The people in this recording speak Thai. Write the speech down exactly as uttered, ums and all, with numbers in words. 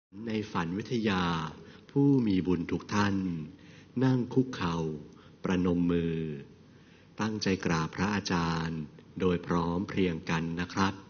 ในฝันวิทยาผู้มีบุญทุกท่านนั่งคุกเข่าประนมมือตั้งใจกราบพระอาจารย์โดยพร้อมเพรียงกันนะครับ